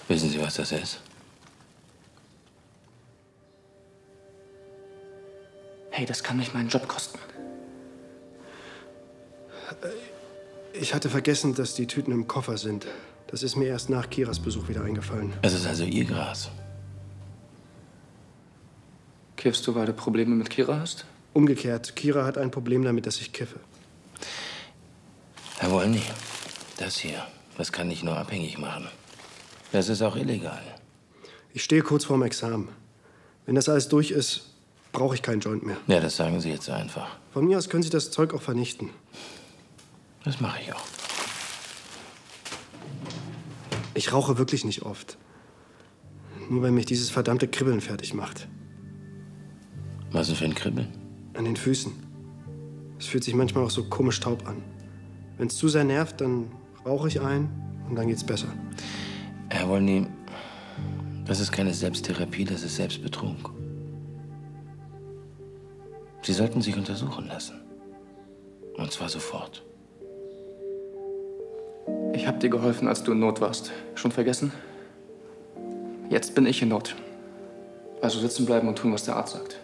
Wissen Sie, was das ist? Hey, das kann mich meinen Job kosten. Ich hatte vergessen, dass die Tüten im Koffer sind. Das ist mir erst nach Kiras Besuch wieder eingefallen. Es ist also Ihr Gras. Kiffst du, weil du Probleme mit Kira hast? Umgekehrt, Kira hat ein Problem damit, dass ich kiffe. Herr Wolny, das hier, das kann dich nur abhängig machen. Das ist auch illegal. Ich stehe kurz vorm Examen. Wenn das alles durch ist, brauche ich keinen Joint mehr. Ja, das sagen Sie jetzt einfach. Von mir aus können Sie das Zeug auch vernichten. Das mache ich auch. Ich rauche wirklich nicht oft. Nur wenn mich dieses verdammte Kribbeln fertig macht. Was denn für ein Kribbeln? An den Füßen. Es fühlt sich manchmal auch so komisch taub an. Wenn es zu sehr nervt, dann rauche ich ein und dann geht's besser. Herr Wolny, das ist keine Selbsttherapie, das ist Selbstbetrug. Sie sollten sich untersuchen lassen. Und zwar sofort. Ich hab dir geholfen, als du in Not warst. Schon vergessen? Jetzt bin ich in Not. Also sitzen bleiben und tun, was der Arzt sagt.